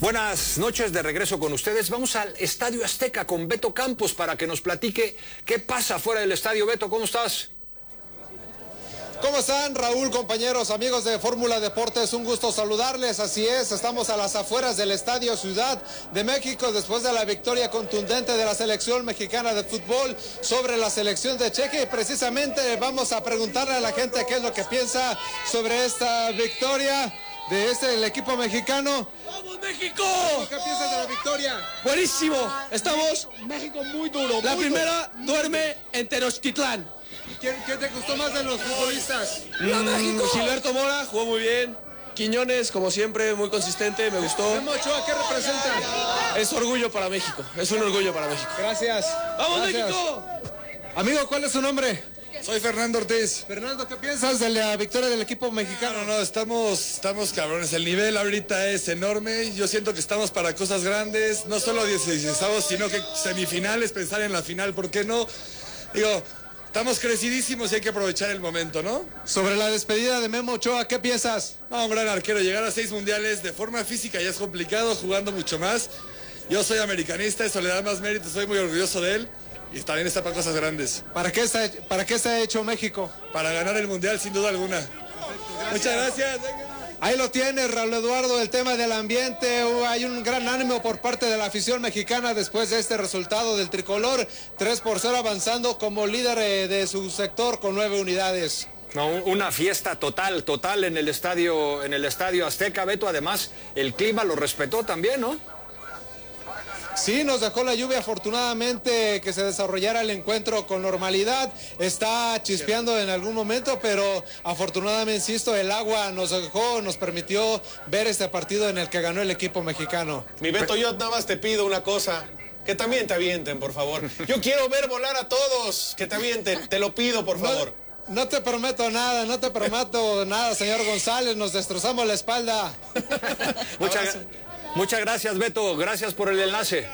Buenas noches, de regreso con ustedes. Vamos al Estadio Azteca con Beto Campos para que nos platique qué pasa fuera del estadio. Beto, ¿cómo estás? ¿Cómo están, Raúl, compañeros, amigos de Fórmula Deportes? Un gusto saludarles. Así es, estamos a las afueras del Estadio Ciudad de México después de la victoria contundente de la selección mexicana de fútbol sobre la selección de Chequia. Y precisamente vamos a preguntarle a la gente qué es lo que piensa sobre esta victoria el equipo mexicano. ¡Vamos, México! ¿Qué piensas de la victoria? Buenísimo, estamos México muy duro. La primera duerme en Tenochtitlán. ¿Qué te gustó más de los futbolistas? México. Gilberto Mora jugó muy bien. Quiñones, como siempre, muy consistente, me gustó. Memo Ochoa, ¿qué representa? Es orgullo para México, es un orgullo para México. Gracias. ¡Vamos, Gracias. México! Amigo, ¿cuál es su nombre? Soy Fernando Ortiz. Fernando, ¿qué piensas de la victoria del equipo mexicano? No, estamos cabrones. El nivel ahorita es enorme. Yo siento que estamos para cosas grandes. No solo 16avos, sino que semifinales, pensar en la final, ¿por qué no? Digo, estamos crecidísimos y hay que aprovechar el momento, ¿no? Sobre la despedida de Memo Ochoa, ¿qué piensas? No, un gran arquero. Llegar a 6 mundiales de forma física ya es complicado, jugando mucho más. Yo soy americanista, eso le da más mérito, soy muy orgulloso de él. Y también está para cosas grandes. ¿Para qué está hecho México? Para ganar el mundial, sin duda alguna. Muchas gracias. Ahí lo tienes, Raúl Eduardo, el tema del ambiente. Hay un gran ánimo por parte de la afición mexicana después de este resultado del tricolor. 3-0 avanzando como líder de su sector con 9 unidades. No, una fiesta total en el estadio Azteca, Beto. Además, el clima lo respetó también, ¿no? Sí, nos dejó la lluvia, afortunadamente que se desarrollara el encuentro con normalidad. Está chispeando en algún momento, pero afortunadamente, insisto, el agua nos permitió ver este partido en el que ganó el equipo mexicano. Mi Beto, yo nada más te pido una cosa, que también te avienten, por favor. Yo quiero ver volar a todos, que te avienten, te lo pido, por favor. No te prometo nada, señor González, nos destrozamos la espalda. Muchas gracias, Beto. Gracias por el enlace.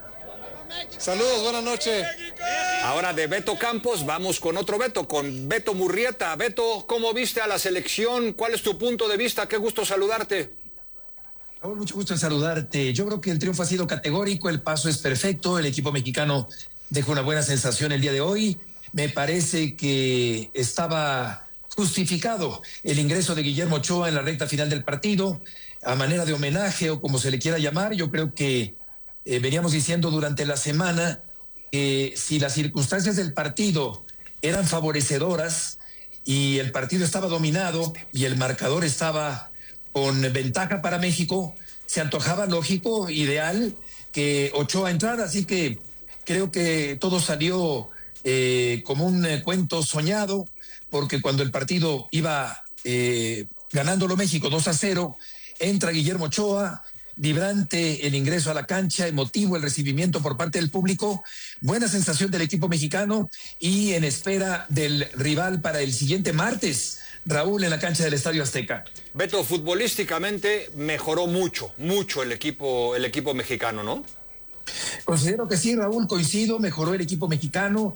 Saludos, buenas noches. Ahora de Beto Campos vamos con otro Beto, con Beto Murrieta. Beto, ¿cómo viste a la selección? ¿Cuál es tu punto de vista? Qué gusto saludarte. Raúl, mucho gusto en saludarte. Yo creo que el triunfo ha sido categórico, el paso es perfecto, el equipo mexicano dejó una buena sensación el día de hoy. Me parece que estaba justificado el ingreso de Guillermo Ochoa en la recta final del partido, a manera de homenaje o como se le quiera llamar. Yo creo que veníamos diciendo durante la semana que si las circunstancias del partido eran favorecedoras y el partido estaba dominado y el marcador estaba con ventaja para México, se antojaba lógico, ideal, que Ochoa entrara. Así que creo que todo salió como un cuento soñado, porque cuando el partido iba ganándolo México 2-0, entra Guillermo Ochoa, vibrante el ingreso a la cancha, emotivo el recibimiento por parte del público, buena sensación del equipo mexicano y en espera del rival para el siguiente martes, Raúl, en la cancha del Estadio Azteca. Beto, futbolísticamente mejoró mucho el equipo mexicano, ¿no? Considero que sí, Raúl, coincido, mejoró el equipo mexicano.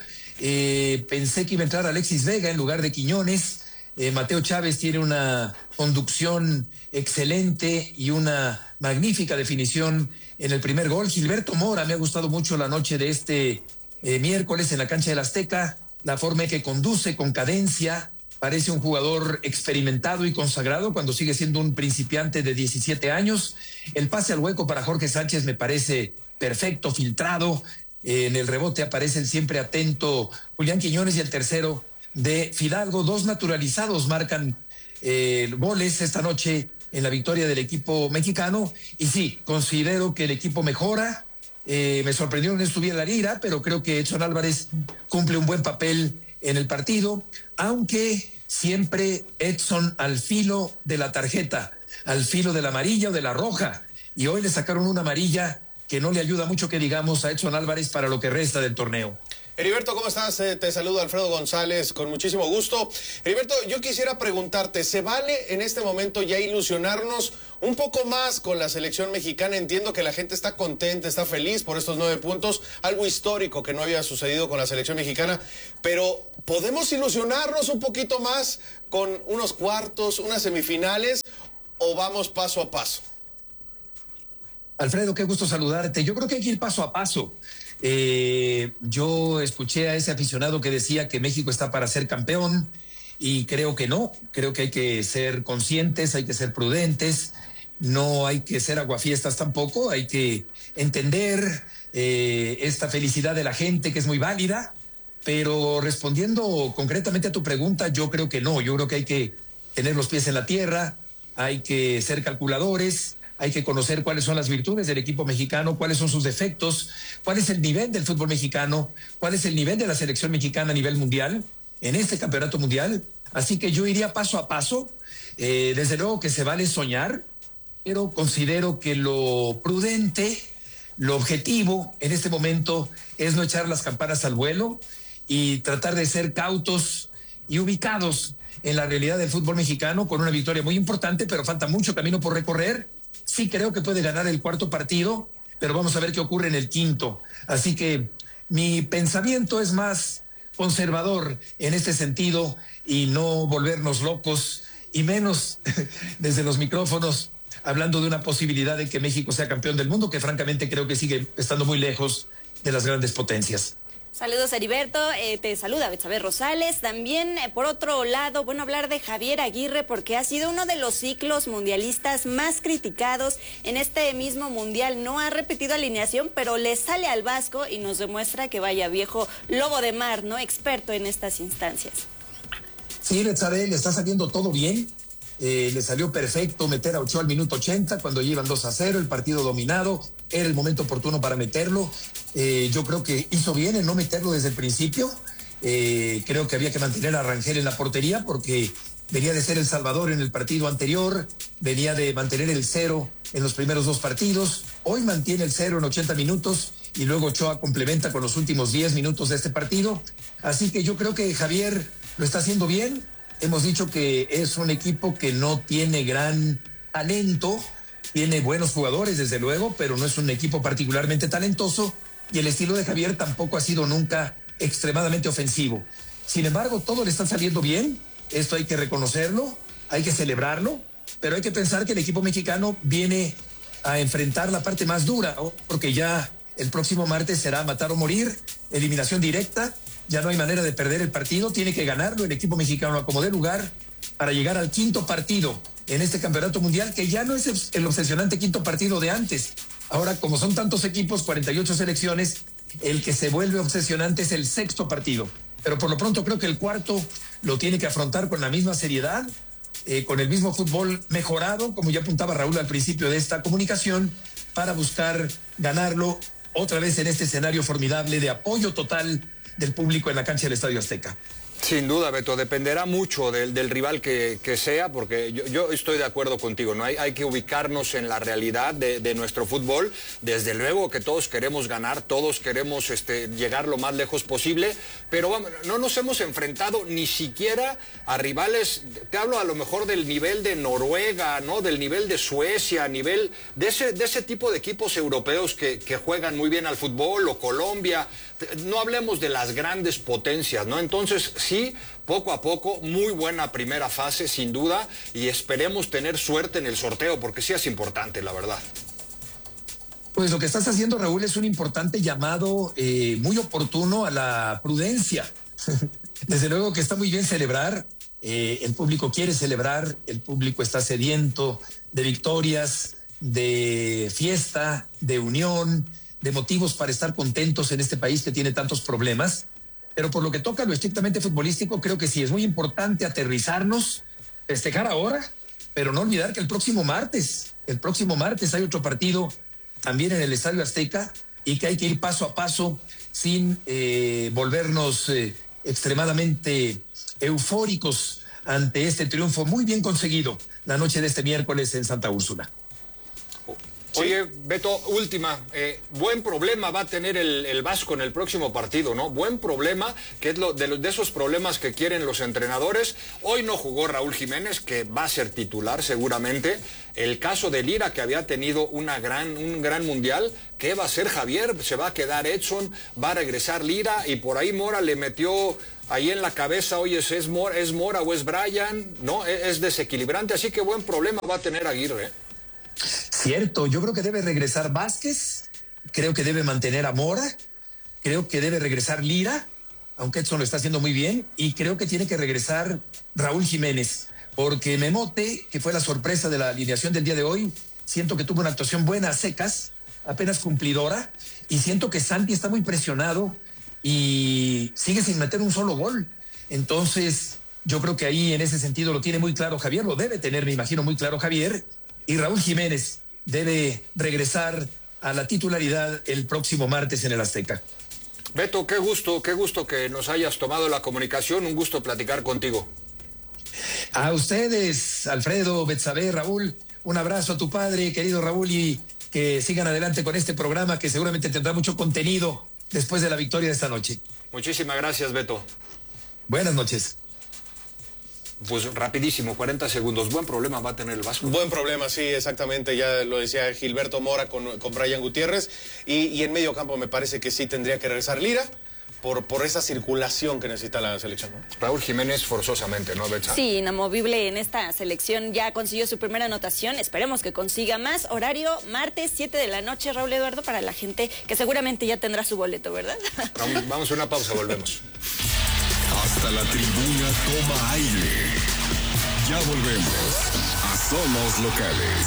Pensé que iba a entrar Alexis Vega en lugar de Quiñones. Mateo Chávez tiene una conducción excelente y una magnífica definición en el primer gol. Gilberto Mora, me ha gustado mucho la noche de este miércoles en la cancha del Azteca, la forma en que conduce con cadencia, parece un jugador experimentado y consagrado cuando sigue siendo un principiante de 17 años. El pase al hueco para Jorge Sánchez me parece perfecto, filtrado. En el rebote aparecen siempre atento Julián Quiñones y el tercero de Fidalgo. 2 naturalizados marcan goles esta noche en la victoria del equipo mexicano. Y sí, considero que el equipo mejora. Me sorprendió que no estuviera Lira, pero creo que Edson Álvarez cumple un buen papel en el partido, aunque siempre Edson al filo de la tarjeta, al filo de la amarilla o de la roja. Y hoy le sacaron una amarilla que no le ayuda mucho, que digamos, a Edson Álvarez para lo que resta del torneo. Heriberto, ¿cómo estás? Te saludo Alfredo González, con muchísimo gusto. Heriberto, yo quisiera preguntarte, ¿se vale en este momento ya ilusionarnos un poco más con la selección mexicana? Entiendo que la gente está contenta, está feliz por estos 9 puntos, algo histórico que no había sucedido con la selección mexicana, pero ¿podemos ilusionarnos un poquito más con unos cuartos, unas semifinales, o vamos paso a paso? Alfredo, qué gusto saludarte. Yo creo que hay que ir paso a paso. Yo escuché a ese aficionado que decía que México está para ser campeón y creo que no. Creo que hay que ser conscientes, hay que ser prudentes, no hay que ser aguafiestas tampoco, hay que entender esta felicidad de la gente que es muy válida, pero respondiendo concretamente a tu pregunta, yo creo que no. Yo creo que hay que tener los pies en la tierra, hay que ser calculadores, hay que conocer cuáles son las virtudes del equipo mexicano, cuáles son sus defectos, cuál es el nivel del fútbol mexicano, cuál es el nivel de la selección mexicana a nivel mundial, en este campeonato mundial. Así que yo iría paso a paso. Desde luego que se vale soñar, pero considero que lo prudente, lo objetivo en este momento es no echar las campanas al vuelo y tratar de ser cautos y ubicados en la realidad del fútbol mexicano con una victoria muy importante, pero falta mucho camino por recorrer. Sí creo que puede ganar el cuarto partido, pero vamos a ver qué ocurre en el quinto. Así que mi pensamiento es más conservador en este sentido y no volvernos locos, y menos desde los micrófonos hablando de una posibilidad de que México sea campeón del mundo, que francamente creo que sigue estando muy lejos de las grandes potencias. Saludos, Heriberto. Te saluda Betsabe Rosales. También, por otro lado, bueno, hablar de Javier Aguirre, porque ha sido uno de los ciclos mundialistas más criticados en este mismo mundial. No ha repetido alineación, pero le sale al Vasco y nos demuestra que vaya viejo lobo de mar, ¿no? Experto en estas instancias. Sí, Betsabe, le está saliendo todo bien. Le salió perfecto meter a Ochoa al minuto 80 cuando llevan 2-0, el partido dominado, era el momento oportuno para meterlo. Yo creo que hizo bien en no meterlo desde el principio. Creo que había que mantener a Rangel en la portería porque venía de ser el salvador en el partido anterior, venía de mantener el 0 en los primeros 2 partidos, hoy mantiene el 0 en 80 minutos y luego Ochoa complementa con los últimos 10 minutos de este partido. Así que yo creo que Javier lo está haciendo bien. Hemos dicho que es un equipo que no tiene gran talento, tiene buenos jugadores desde luego, pero no es un equipo particularmente talentoso y el estilo de Javier tampoco ha sido nunca extremadamente ofensivo. Sin embargo, todo le está saliendo bien, esto hay que reconocerlo, hay que celebrarlo, pero hay que pensar que el equipo mexicano viene a enfrentar la parte más dura, ¿no? Porque ya el próximo martes será matar o morir, eliminación directa. Ya no hay manera de perder el partido, tiene que ganarlo el equipo mexicano a como dé lugar para llegar al quinto partido en este campeonato mundial, que ya no es el obsesionante quinto partido de antes. Ahora, como son tantos equipos, 48 selecciones, el que se vuelve obsesionante es el sexto partido. Pero por lo pronto creo que el cuarto lo tiene que afrontar con la misma seriedad, con el mismo fútbol mejorado, como ya apuntaba Raúl al principio de esta comunicación, para buscar ganarlo otra vez en este escenario formidable de apoyo total del público en la cancha del Estadio Azteca. Sin duda, Beto, dependerá mucho del rival que sea, porque yo estoy de acuerdo contigo, ¿no? Hay que ubicarnos en la realidad de nuestro fútbol. Desde luego que todos queremos ganar, todos queremos llegar lo más lejos posible, pero vamos, no nos hemos enfrentado ni siquiera a rivales, te hablo a lo mejor del nivel de Noruega, ¿no? Del nivel de Suecia, nivel de ese tipo de equipos europeos que juegan muy bien al fútbol, o Colombia. No hablemos de las grandes potencias, ¿no? Entonces, sí, poco a poco, muy buena primera fase, sin duda, y esperemos tener suerte en el sorteo, porque sí es importante, la verdad. Pues lo que estás haciendo, Raúl, es un importante llamado muy oportuno a la prudencia. Desde luego que está muy bien celebrar, el público quiere celebrar, el público está sediento de victorias, de fiesta, de unión, de motivos para estar contentos en este país que tiene tantos problemas, pero por lo que toca a lo estrictamente futbolístico, creo que sí es muy importante aterrizarnos, festejar ahora, pero no olvidar que el próximo martes hay otro partido también en el Estadio Azteca y que hay que ir paso a paso sin volvernos extremadamente eufóricos ante este triunfo muy bien conseguido la noche de este miércoles en Santa Úrsula. Oye, Beto, última, buen problema va a tener el Vasco en el próximo partido, ¿no? Buen problema, que es de esos problemas que quieren los entrenadores. Hoy no jugó Raúl Jiménez, que va a ser titular seguramente. El caso de Lira, que había tenido un gran mundial. ¿Qué va a hacer Javier? Se va a quedar Edson, va a regresar Lira, y por ahí Mora le metió ahí en la cabeza, oye, ¿es Mora o es Brian? No, es desequilibrante, así que buen problema va a tener Aguirre. Cierto, yo creo que debe regresar Vázquez, creo que debe mantener a Mora, creo que debe regresar Lira, aunque Edson lo está haciendo muy bien, y creo que tiene que regresar Raúl Jiménez, porque Memote, que fue la sorpresa de la alineación del día de hoy, siento que tuvo una actuación buena a secas, apenas cumplidora, y siento que Santi está muy presionado y sigue sin meter un solo gol. Entonces, yo creo que ahí en ese sentido lo tiene muy claro Javier, lo debe tener, me imagino, muy claro Javier, y Raúl Jiménez debe regresar a la titularidad el próximo martes en el Azteca. Beto, qué gusto que nos hayas tomado la comunicación, un gusto platicar contigo. A ustedes, Alfredo, Betsabe, Raúl, un abrazo a tu padre, querido Raúl, y que sigan adelante con este programa que seguramente tendrá mucho contenido después de la victoria de esta noche. Muchísimas gracias, Beto. Buenas noches. Pues rapidísimo, 40 segundos. Buen problema va a tener el Vasco. Buen problema, sí, exactamente. Ya lo decía Gilberto Mora con Brian Gutiérrez. Y en medio campo me parece que sí tendría que regresar Lira por esa circulación que necesita la selección, ¿no? Raúl Jiménez forzosamente, ¿no, Betsa? Sí, inamovible en esta selección. Ya consiguió su primera anotación. Esperemos que consiga más. Horario martes, 7 de la noche, Raúl Eduardo, para la gente que seguramente ya tendrá su boleto, ¿verdad? Vamos a una pausa, volvemos. Hasta la tribuna toma aire. Ya volvemos a Somos Locales.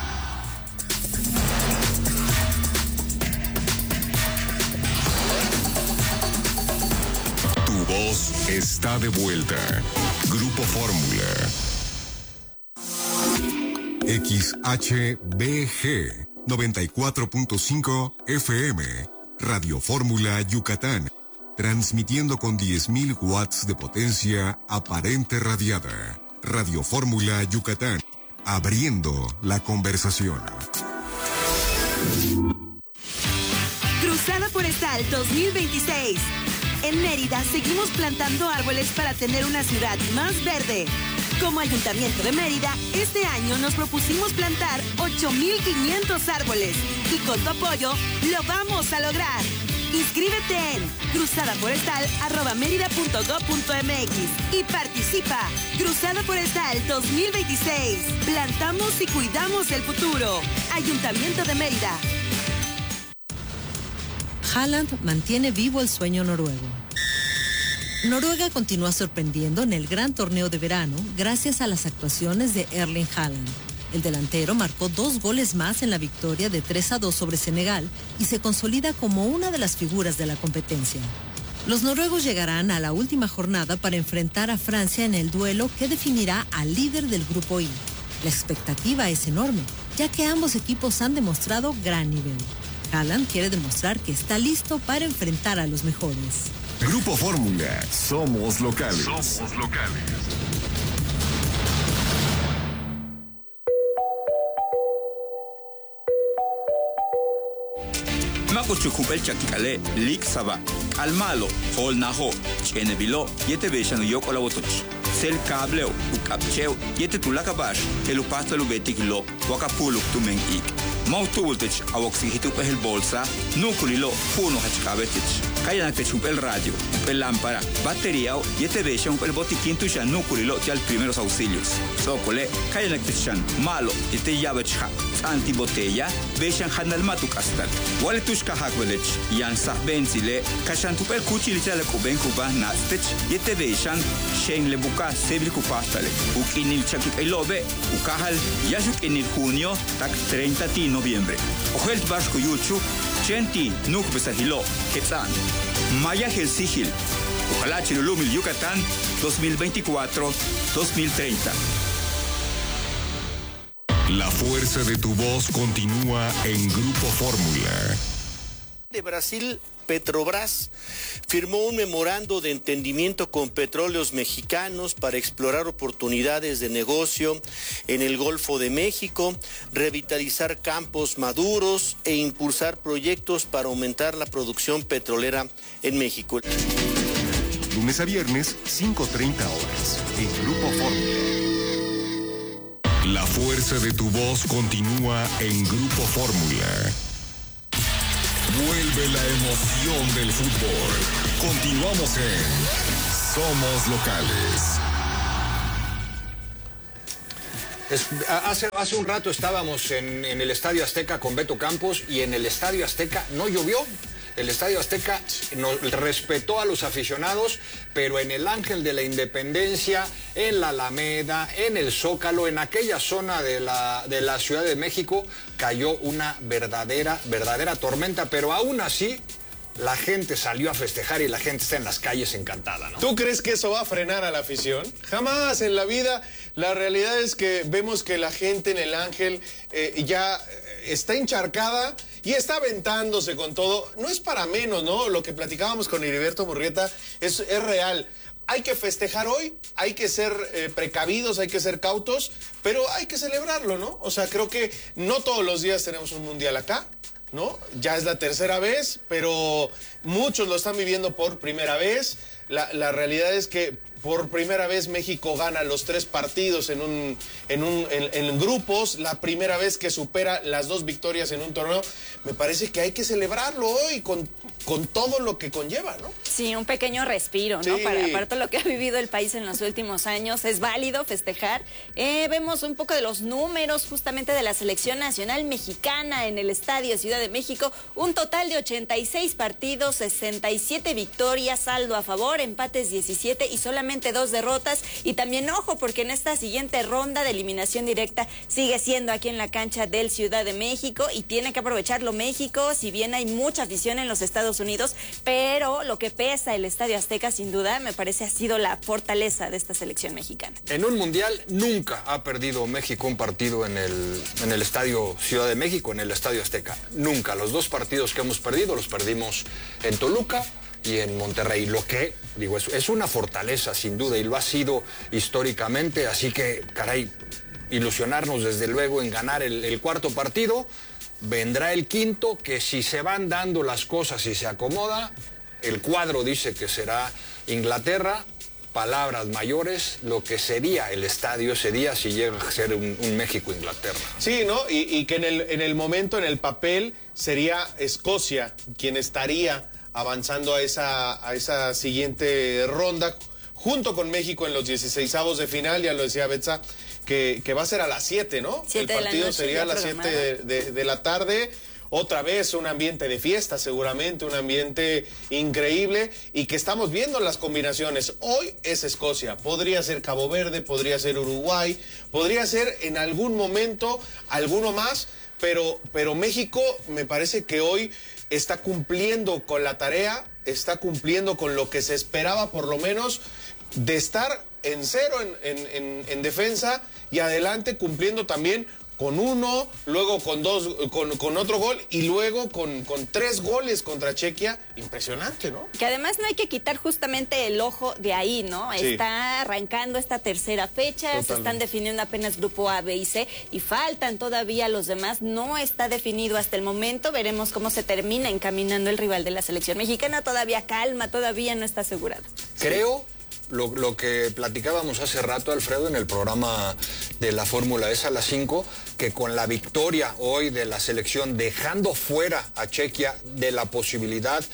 Tu voz está de vuelta. Grupo Fórmula. XHBG 94.5 FM. Radio Fórmula Yucatán. Transmitiendo con 10.000 watts de potencia aparente radiada. Radio Fórmula Yucatán. Abriendo la conversación. Cruzada Forestal 2026. En Mérida seguimos plantando árboles para tener una ciudad más verde. Como Ayuntamiento de Mérida, este año nos propusimos plantar 8.500 árboles. Y con tu apoyo, lo vamos a lograr. Inscríbete en cruzadaforestal@merida.gov.mx y participa. Cruzada Forestal 2026. Plantamos y cuidamos el futuro. Ayuntamiento de Mérida. Haaland mantiene vivo el sueño noruego. Noruega continúa sorprendiendo en el gran torneo de verano gracias a las actuaciones de Erling Haaland. El delantero marcó 2 goles más en la victoria de 3-2 sobre Senegal y se consolida como una de las figuras de la competencia. Los noruegos llegarán a la última jornada para enfrentar a Francia en el duelo que definirá al líder del Grupo I. La expectativa es enorme, ya que ambos equipos han demostrado gran nivel. Haaland quiere demostrar que está listo para enfrentar a los mejores. Grupo Fórmula. Somos locales. Somos locales. Mako chukupel chakikale lik saba al malo hol naho chene bilo yete beshan yok ola wotoch sel kableo ukapcheo yete tulakabash el pasta lubetikilo wakapuluk tumen ik mautultech awoksi hitupel el bolsa nukulilo puno hachkabetech kaya nakechupel radio el lámpara batería yete beshan el botiquín tusha nukulilo al primeros auxilios sokole kaya nakechan malo yete yabecha antibotella beshan hanal matuk astat wale tushka hakvelech yan sahbenzile kashan tupel kuchilitale kuben kuba nastech yete beshan shen le buka sebil kupastale ukinil chakip elobe ukahal yashuk en el junio tak 30 de noviembre ojelt bashku yuchu chenti nuk besahilo ketsan maya helsigil ojalá chilulumil Yucatán 2024-2030. La fuerza de tu voz continúa en Grupo Fórmula. De Brasil, Petrobras firmó un memorando de entendimiento con Petróleos Mexicanos para explorar oportunidades de negocio en el Golfo de México, revitalizar campos maduros e impulsar proyectos para aumentar la producción petrolera en México. Lunes a viernes, 5:30 horas, en Grupo Fórmula. La fuerza de tu voz continúa en Grupo Fórmula. Vuelve la emoción del fútbol. Continuamos en Somos Locales. Hace un rato estábamos en el Estadio Azteca con Beto Campos y en el Estadio Azteca no llovió. El Estadio Azteca respetó a los aficionados, pero en el Ángel de la Independencia, en la Alameda, en el Zócalo, en aquella zona de la Ciudad de México, cayó una verdadera tormenta, pero aún así la gente salió a festejar y la gente está en las calles encantada, ¿no? ¿Tú crees que eso va a frenar a la afición? Jamás en la vida. La realidad es que vemos que la gente en el Ángel ya está encharcada y está aventándose con todo. No es para menos, ¿no? Lo que platicábamos con Heriberto Murrieta es real. Hay que festejar hoy, hay que ser precavidos, hay que ser cautos, pero hay que celebrarlo, ¿no? O sea, creo que no todos los días tenemos un mundial acá, ¿no? Ya es la tercera vez, pero muchos lo están viviendo por primera vez. La realidad es que por primera vez México gana los 3 partidos en grupos, la primera vez que supera las 2 victorias en un torneo. Me parece que hay que celebrarlo hoy con todo lo que conlleva, ¿no? Sí, un pequeño respiro, ¿no? Sí. Para todo lo que ha vivido el país en los últimos años, es válido festejar. Vemos un poco de los números justamente de la selección nacional mexicana en el Estadio Ciudad de México. Un total de 86 partidos, 67 victorias, saldo a favor, empates 17 y solamente 2 derrotas. Y también ojo, porque en esta siguiente ronda de eliminación directa sigue siendo aquí en la cancha del Ciudad de México y tiene que aprovecharlo México, si bien hay mucha afición en los Estados Unidos, pero lo que pesa el Estadio Azteca sin duda me parece ha sido la fortaleza de esta selección mexicana. En un mundial nunca ha perdido México un partido en el Estadio Ciudad de México, en el Estadio Azteca. Nunca. Los 2 partidos que hemos perdido los perdimos en Toluca y en Monterrey, lo que, digo, es una fortaleza sin duda y lo ha sido históricamente, así que, caray, ilusionarnos desde luego en ganar el 4º partido, vendrá el 5º, que si se van dando las cosas y se acomoda, el cuadro dice que será Inglaterra, palabras mayores, lo que sería el estadio ese día si llega a ser un México-Inglaterra. Sí, ¿no? Y que en el momento, en el papel, sería Escocia quien estaría avanzando a esa siguiente ronda, junto con México en los 16avos de final. Ya lo decía Betsa, que va a ser a las 7, ¿no? 7 el partido noche, sería a las 7 de la tarde. Otra vez un ambiente de fiesta, seguramente, un ambiente increíble, y que estamos viendo las combinaciones. Hoy es Escocia, podría ser Cabo Verde, podría ser Uruguay, podría ser en algún momento alguno más, pero México me parece que hoy está cumpliendo con la tarea, está cumpliendo con lo que se esperaba, por lo menos, de estar en 0 en defensa y adelante, cumpliendo también con 1, luego con 2, con otro gol, y luego con 3 goles contra Chequia. Impresionante, ¿no? Que además no hay que quitar justamente el ojo de ahí, ¿no? Sí. Está arrancando esta tercera fecha, totalmente. Se están definiendo apenas grupo A, B y C, y faltan todavía los demás. No está definido hasta el momento. Veremos cómo se termina encaminando el rival de la selección mexicana. Todavía calma, todavía no está asegurado. Creo lo que platicábamos hace rato, Alfredo, en el programa de la Fórmula es a las 5, que con la victoria hoy de la selección, dejando fuera a Chequia de la posibilidad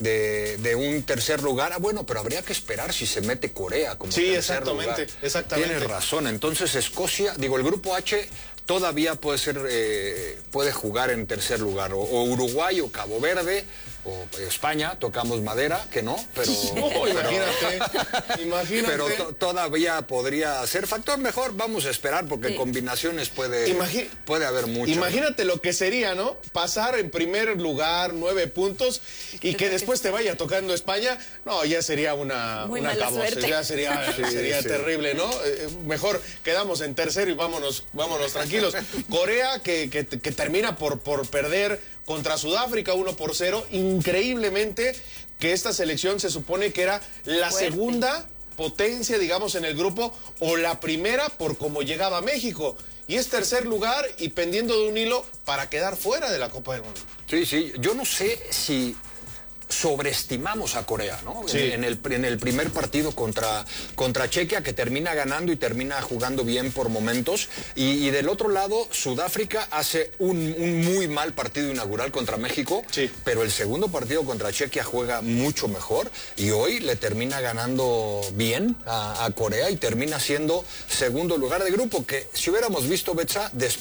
de un tercer lugar, bueno, pero habría que esperar si se mete Corea como tercer lugar. Exactamente. Tienes razón. Entonces Escocia, el grupo H todavía puede jugar en tercer lugar, o Uruguay o Cabo Verde o España, tocamos madera, que no, pero... Imagínate. Pero todavía podría ser factor mejor. Vamos a esperar, porque en combinaciones puede haber mucho. Imagínate lo que sería, ¿no? Pasar en primer lugar, 9 puntos, y que después te vaya tocando España. No, ya sería una cabose, ya sería terrible, ¿no? Mejor quedamos en tercero y vámonos tranquilos. Corea, que termina por perder contra Sudáfrica 1-0, increíblemente, que esta selección se supone que era la segunda potencia, digamos, en el grupo, o la primera por cómo llegaba México, y es tercer lugar y pendiendo de un hilo para quedar fuera de la Copa del Mundo. Sí, yo no sé si sobreestimamos a Corea, ¿no? Sí. En el primer partido contra Chequia, que termina ganando y termina jugando bien por momentos. Y del otro lado, Sudáfrica hace un muy mal partido inaugural contra México, sí, pero el segundo partido contra Chequia juega mucho mejor y hoy le termina ganando bien a Corea y termina siendo segundo lugar de grupo, que si hubiéramos visto, Betsa,